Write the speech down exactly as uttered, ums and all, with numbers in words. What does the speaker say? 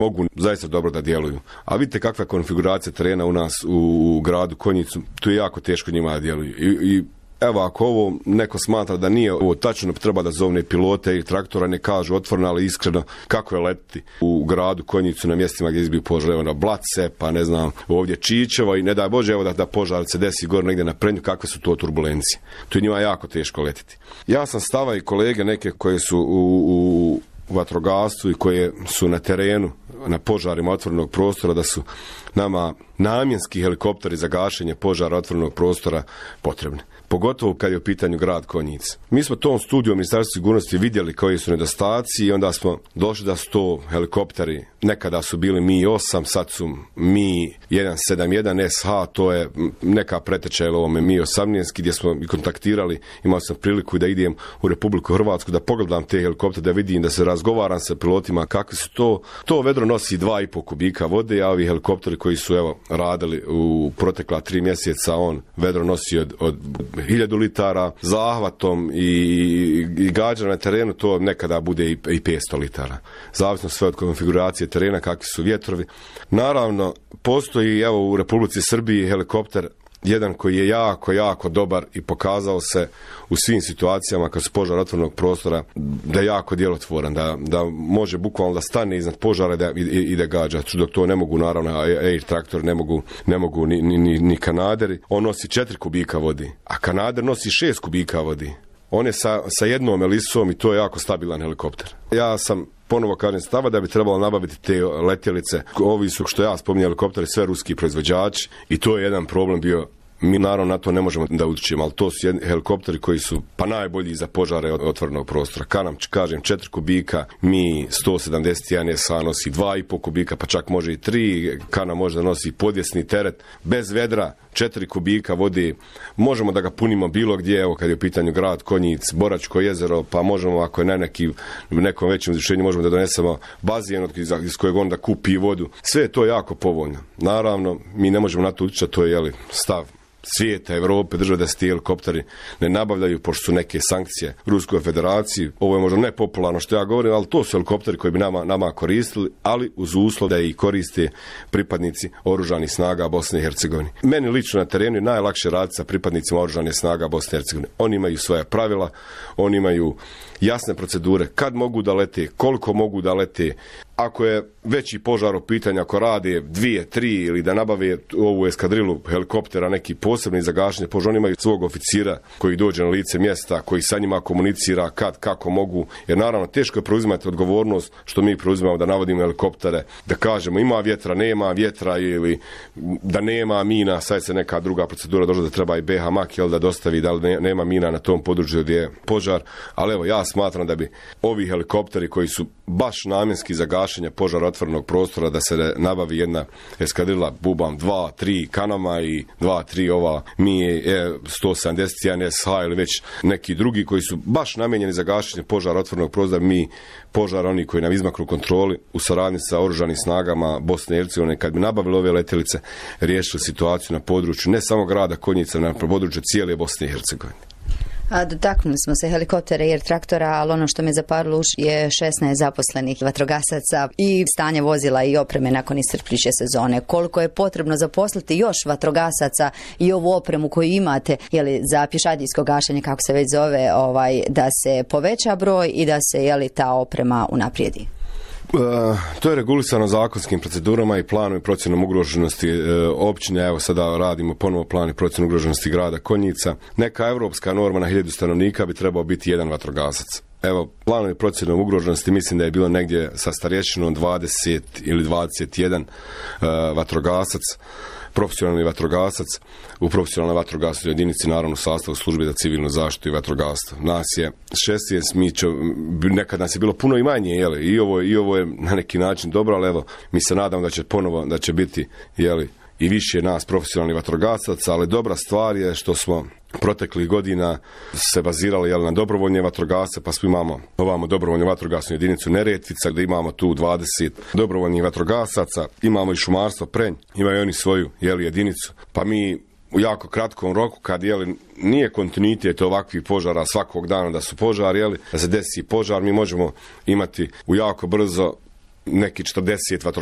mogu zaista dobro da djeluju. A vidite kakva je konfiguracija terena u nas u, u gradu Konjicu, tu je jako teško njima da djeluju. I, i evo, ako ovo neko smatra da nije ovo tačno, treba da zovne pilote i traktora, ne kažu otvoreno, ali iskreno kako je letiti u gradu Konjicu na mjestima gdje izbiju požar, evo na Blace, pa ne znam, ovdje Čičevo i ne daj Bože, evo da, da požar se desi gore negdje na Prenju, kakve su to turbulencije. To je njima jako teško letiti. Ja sam stava i kolege neke koje su u, u vatrogastvu i koje su na terenu, na požarima otvorenog prostora, da su nama namjenski helikopteri za gašenje požara otvorenog prostora potrebni. Pogotovo kad je u pitanju grad Konjic. Mi smo tom studiju Ministarstva sigurnosti vidjeli koji su nedostaci i onda smo došli da su to helikopteri, nekada su bili Mi osam, sad su Mi jedan sedam jedan S H, to je neka preteča ovome Mi osamnaest, gdje smo i kontaktirali, imao sam priliku da idem u Republiku Hrvatsku, da pogledam te helikoptere, da vidim, da se razgovaram sa pilotima kakvi su to. To vedro nosi dva i po kubika vode, a ovi helikopteri koji su evo radili u protekla tri mjeseca, on vedro nosi od, od hiljadu litara, zahvatom i, i gađa na terenu, to nekada bude i, i petsto litara. Zavisno sve od konfiguracije terena, kakvi su vjetrovi. Naravno, postoji evo u Republici Srbiji helikopter jedan koji je jako, jako dobar i pokazao se u svim situacijama kad su požar otvorenog prostora da je jako djelotvoran, da, da može bukvalno da stane iznad požara da, i, i da gađa. Dok to ne mogu, naravno, Air traktor, ne mogu, ne mogu ni, ni, ni kanaderi. On nosi četiri kubika vodi, a kanader nosi šest kubika vodi. On je sa, sa jednom elisom i to je jako stabilan helikopter. Ja sam ponovo kažem stava da bi trebalo nabaviti te letjelice. Ovi su, što ja spominjem, helikopteri, sve ruski proizvođači i to je jedan problem bio. Mi naravno na to ne možemo da utječemo, ali to su helikopteri koji su pa najbolji za požare otvorenog prostora. Kanam, kažem, četiri kubika, Mi sto sedamdeset jedan S H nosi dva i po kubika, pa čak može i tri, Kana može da nosi podjesni teret, bez vedra, četiri kubika vode, možemo da ga punimo bilo gdje, evo kad je u pitanju grad Konjic, Boračko jezero, pa možemo, ako je na neki, nekom većem izvršenju, možemo da donesemo bazijen iz kojeg onda kupi vodu. Sve je to jako povoljno. Naravno, mi ne možemo na to utječati, to je jeli, stav svijeta, Evrope, države da se ti helikopteri ne nabavljaju, pošto su neke sankcije u Ruskoj federaciji. Ovo je možda nepopularno što ja govorim, ali to su helikopteri koji bi nama, nama koristili, ali uz uslov da i koriste pripadnici oružanih snaga Bosne i Hercegovine. Meni lično na terenu je najlakše raditi sa pripadnicima oružanih snaga Bosne i Hercegovine. Oni imaju svoja pravila, oni imaju jasne procedure, kad mogu da lete, koliko mogu da lete. Ako je veći požar u pitanju, ako rade dvije, tri ili da nabave ovu eskadrilu helikoptera, neki posebni za gašenje požara, oni imaju svog oficira koji dođe na lice mjesta, koji sa njima komunicira kad, kako mogu, jer naravno teško je preuzimati odgovornost što mi preuzimamo da navodimo helikoptere, da kažemo ima vjetra, nema vjetra ili da nema mina, sad se neka druga procedura došla da treba i B H Mak jel, da dostavi da li nema mina na tom području gdje je požar, ali evo ja smatram da bi ovi helikopteri koji su baš namjenski za gašenje požara otvorenog prostora, da se nabavi jedna eskadrila, bubam, dva, tri kanama i dva, tri ova Mi sto sedamdeset jedan S H ili već neki drugi koji su baš namijenjeni za gašenje požara otvorenog prostora, mi požara oni koji nam izmaknu kontroli u saradnji sa oružanim snagama Bosne i Hercegovine, kad bi nabavili ove letjelice, riješili situaciju na području ne samo grada Konjica, na području cijele Bosne i Hercegovine. A dotaknuli smo se helikoptera i traktora, ali ono što me zaparilo je šesnaest zaposlenih vatrogasaca i stanje vozila i opreme nakon iscrpljuće sezone. Koliko je potrebno zaposliti još vatrogasaca i ovu opremu koju imate, jeli, za pješadijsko gašenje, kako se već zove, ovaj, da se poveća broj i da se jeli, ta oprema unaprijedi? Uh, to je regulisano zakonskim procedurama i planom i procjenom ugroženosti uh, općine. Evo sada radimo ponovo plan i procjenu ugroženosti grada Konjica. Neka evropska norma na hiljadu stanovnika bi trebao biti jedan vatrogasac. Evo, planom i procjenom ugroženosti mislim da je bilo negdje sa starješinom dvadeset ili dvadeset jedan uh, vatrogasac, profesionalni vatrogasac u profesionalnoj vatrogasnoj jedinici, naravno u sastavu službe za civilnu zaštitu i vatrogastvo. Nas je šesnaest, mi će, nekad nas je bilo puno i manje, jeli, i ovo, i ovo je na neki način dobro, ali evo, mi se nadamo da će ponovo, da će biti, jeli, i više nas profesionalnih vatrogasaca, ali dobra stvar je što smo proteklih godina se bazirali jel, na dobrovoljne vatrogasce, pa smo imamo ovamo dobrovoljnu vatrogasnu jedinicu Neretvica, gdje imamo tu dvadeset dobrovoljnih vatrogasaca, imamo i šumarstvo Prenj, imaju oni svoju jel, jedinicu, pa mi u jako kratkom roku, kad jeli, nije kontinuitet ovakvih požara svakog dana da su požari, jeli, da se desi požar, mi možemo imati u jako brzo neki četrdeset